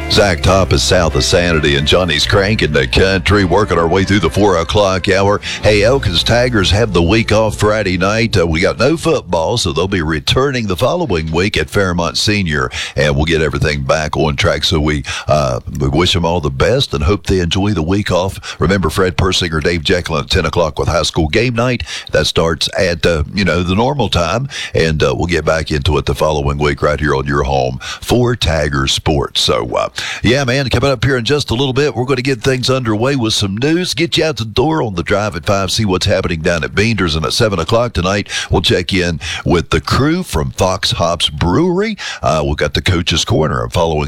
Zach Top is south of Sanity, and Johnny's cranking the country, working our way through the 4 o'clock hour. Hey, Elkins Tigers have the week off Friday night. We got no football, so they'll be returning the following week at Fairmont Senior, and we'll get everything back on track. So we wish them all the best and hope they enjoy the week off. Remember, Fred Persinger, Dave Jekyll at 10 o'clock with high school game night. That starts at, the normal time, and we'll get back into it the following week right here on your home for Tiger Sports. So, yeah, man, coming up here in just a little bit, we're going to get things underway with some news, get you out the door on the drive at 5, see what's happening down at Beander's, and at 7 o'clock tonight, we'll check in with the crew from Fox Hops Brewery. We've got the Coach's Corner. I'm following